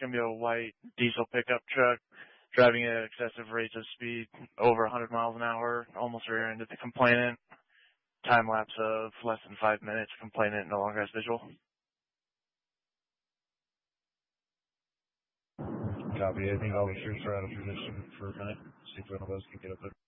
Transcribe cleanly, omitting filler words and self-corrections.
going to be a white diesel pickup truck driving at excessive rates of speed, over 100 miles an hour, almost rear-ended the complainant. Time lapse of less than 5 minutes. Complainant no longer has visual. Copy. I think officers are out of position for a minute. See if one of us can get up there.